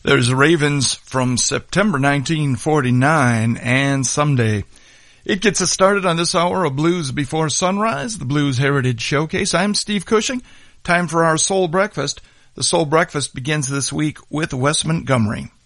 There's Ravens from September 1949 and Someday. It gets us started on this hour of Blues Before Sunrise, the Blues Heritage Showcase. I'm Steve Cushing. Time for our Soul Breakfast. The Soul Breakfast begins this week with Wes Montgomery.